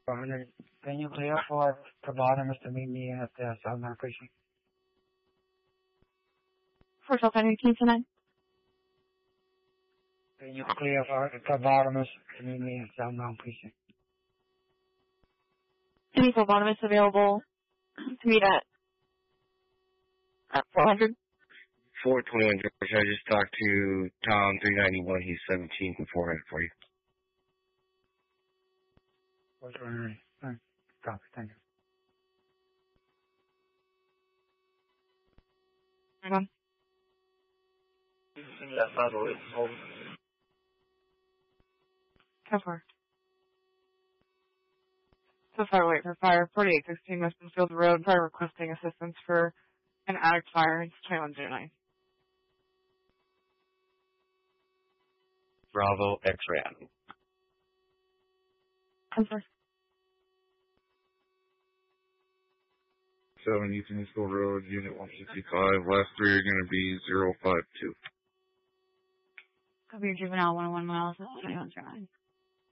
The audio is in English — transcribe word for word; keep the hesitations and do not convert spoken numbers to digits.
Can you clear for phlebotomist to meet me at the Southbound Precinct? First off, I need King tonight. Can you clear for phlebotomist to meet me at Southbound Precinct? Any phlebotomist available to meet at, at four hundred? four twenty-one, George. I just talked to Tom, three ninety-one. He's seventeen beforehand for you. four twenty-one. Alright. Copy. Thank you. Hang on. That's not the way. Hold. How far? So far, wait for fire. forty-eight sixteen Western Fields Road. Fire requesting assistance for an attic fire. It's twenty-one oh nine. Bravo X-Ray. I'm sorry. seven East Municipal Road, Unit one sixty-five. Last three are going to be zero five two. Cover your juvenile one oh one miles at twenty-one oh nine.